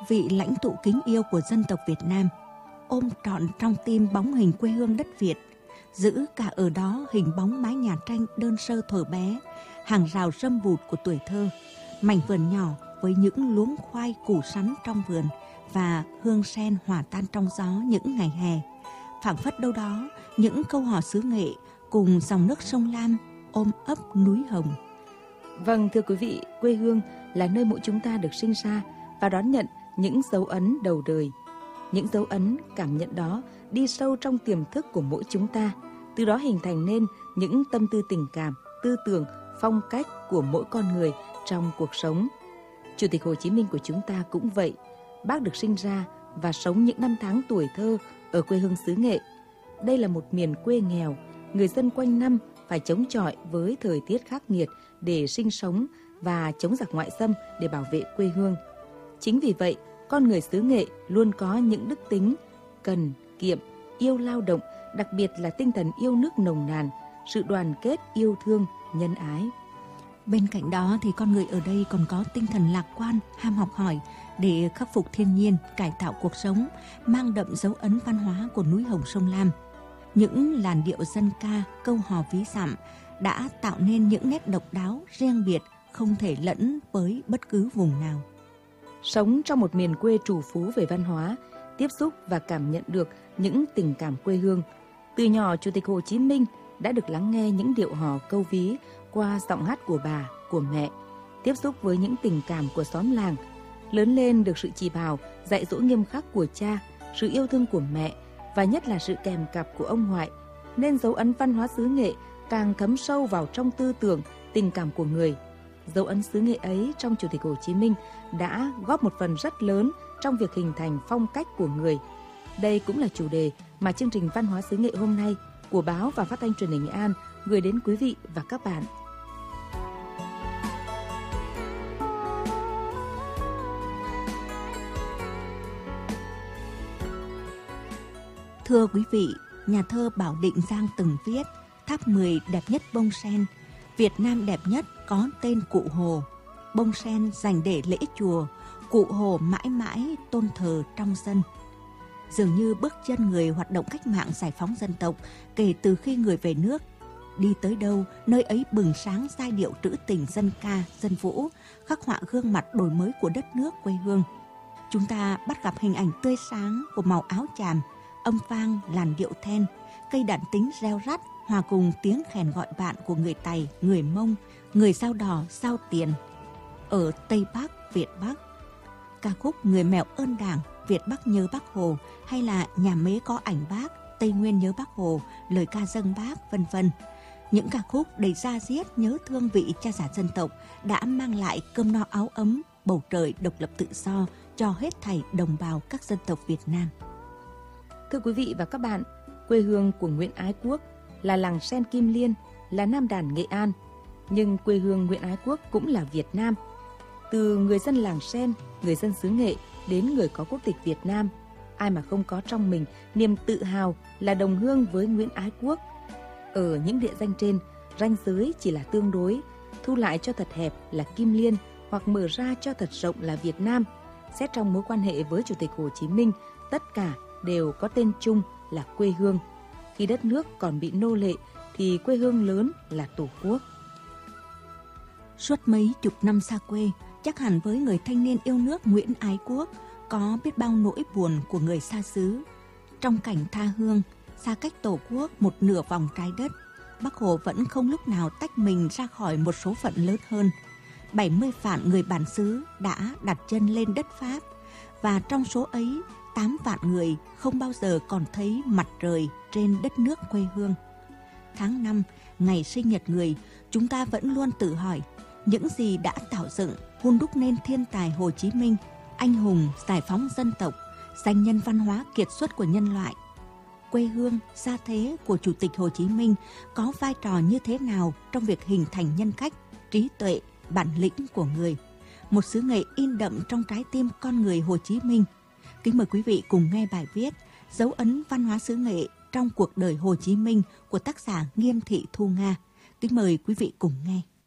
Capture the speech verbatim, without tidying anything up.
vị lãnh tụ kính yêu của dân tộc Việt Nam, ôm trọn trong tim bóng hình quê hương đất Việt, giữ cả ở đó hình bóng mái nhà tranh đơn sơ thuở bé, hàng rào râm bụt của tuổi thơ, mảnh vườn nhỏ với những luống khoai củ sắn trong vườn và hương sen hòa tan trong gió những ngày hè. Phảng phất đâu đó những câu hò xứ Nghệ cùng dòng nước sông Lam ôm ấp núi Hồng. Vâng, thưa quý vị, quê hương là nơi mỗi chúng ta được sinh ra và đón nhận những dấu ấn đầu đời. Những dấu ấn cảm nhận đó đi sâu trong tiềm thức của mỗi chúng ta, từ đó hình thành nên những tâm tư tình cảm, tư tưởng, phong cách của mỗi con người trong cuộc sống. Chủ tịch Hồ Chí Minh của chúng ta cũng vậy. Bác được sinh ra và sống những năm tháng tuổi thơ ở quê hương xứ Nghệ. Đây là một miền quê nghèo, người dân quanh năm phải chống chọi với thời tiết khắc nghiệt để sinh sống và chống giặc ngoại xâm để bảo vệ quê hương. Chính vì vậy, con người xứ Nghệ luôn có những đức tính cần, kiệm, yêu lao động, đặc biệt là tinh thần yêu nước nồng nàn, sự đoàn kết, yêu thương, nhân ái. Bên cạnh đó thì con người ở đây còn có tinh thần lạc quan, ham học hỏi để khắc phục thiên nhiên, cải tạo cuộc sống, mang đậm dấu ấn văn hóa của núi Hồng sông Lam. Những làn điệu dân ca, câu hò ví dặm đã tạo nên những nét độc đáo, riêng biệt, không thể lẫn với bất cứ vùng nào. Sống trong một miền quê trù phú về văn hóa, tiếp xúc và cảm nhận được những tình cảm quê hương. Từ nhỏ, Chủ tịch Hồ Chí Minh đã được lắng nghe những điệu hò câu ví qua giọng hát của bà, của mẹ, tiếp xúc với những tình cảm của xóm làng. Lớn lên được sự chỉ bảo, dạy dỗ nghiêm khắc của cha, sự yêu thương của mẹ và nhất là sự kèm cặp của ông ngoại, nên dấu ấn văn hóa xứ Nghệ càng thấm sâu vào trong tư tưởng, tình cảm của người. Dấu ấn xứ Nghệ ấy trong Chủ tịch Hồ Chí Minh đã góp một phần rất lớn trong việc hình thành phong cách của người. Đây cũng là chủ đề mà chương trình Văn hóa xứ Nghệ hôm nay của báo và phát thanh truyền hình Nghệ An gửi đến quý vị và các bạn. Thưa quý vị, nhà thơ Bảo Định Giang từng viết: tháp mười đẹp nhất bông sen, Việt Nam đẹp nhất có tên Cụ Hồ. Bông sen dành để lễ chùa, Cụ Hồ mãi mãi tôn thờ trong dân. Dường như bước chân người hoạt động cách mạng giải phóng dân tộc kể từ khi người về nước, đi tới đâu nơi ấy bừng sáng giai điệu trữ tình dân ca, dân vũ, khắc họa gương mặt đổi mới của đất nước quê hương. Chúng ta bắt gặp hình ảnh tươi sáng của màu áo chàm, âm vang làn điệu then, cây đàn tính reo rắt hòa cùng tiếng khèn gọi bạn của người Tày, người Mông, người Dao Đỏ, Dao Tiền ở Tây Bắc, Việt Bắc. Ca khúc Người Mèo ơn Đảng, Việt Bắc nhớ Bác Hồ, hay là Nhà Mế có ảnh Bác, Tây Nguyên nhớ Bác Hồ, Lời ca dâng Bác, vân vân. Những ca khúc đầy da diết nhớ thương vị cha già dân tộc đã mang lại cơm no áo ấm, bầu trời độc lập tự do cho hết thảy đồng bào các dân tộc Việt Nam. Thưa quý vị và các bạn, quê hương của Nguyễn Ái Quốc là làng sen Kim Liên, là Nam Đàn Nghệ An. Nhưng quê hương Nguyễn Ái Quốc cũng là Việt Nam. Từ người dân làng sen, người dân xứ Nghệ đến người có quốc tịch Việt Nam, ai mà không có trong mình niềm tự hào là đồng hương với Nguyễn Ái Quốc. Ở những địa danh trên, ranh giới chỉ là tương đối, thu lại cho thật hẹp là Kim Liên hoặc mở ra cho thật rộng là Việt Nam. Xét trong mối quan hệ với Chủ tịch Hồ Chí Minh, tất cả đều có tên chung là quê hương. Khi đất nước còn bị nô lệ thì quê hương lớn là Tổ quốc. Suốt mấy chục năm xa quê, chắc hẳn với người thanh niên yêu nước Nguyễn Ái Quốc có biết bao nỗi buồn của người xa xứ. Trong cảnh tha hương, xa cách Tổ quốc một nửa vòng trái đất, Bác Hồ vẫn không lúc nào tách mình ra khỏi một số phận lớn hơn. bảy mươi vạn người bản xứ đã đặt chân lên đất Pháp, và trong số ấy, tám vạn người không bao giờ còn thấy mặt trời trên đất nước quê hương. Tháng năm, ngày sinh nhật người, chúng ta vẫn luôn tự hỏi những gì đã tạo dựng, hun đúc nên thiên tài Hồ Chí Minh, anh hùng giải phóng dân tộc, danh nhân văn hóa kiệt xuất của nhân loại. Quê hương, gia thế của Chủ tịch Hồ Chí Minh có vai trò như thế nào trong việc hình thành nhân cách, trí tuệ, bản lĩnh của người? Một xứ Nghệ in đậm trong trái tim con người Hồ Chí Minh. Kính mời quý vị cùng nghe bài viết Dấu ấn văn hóa xứ Nghệ trong cuộc đời Hồ Chí Minh của tác giả Nghiêm Thị Thu Nga. Kính mời quý vị cùng nghe.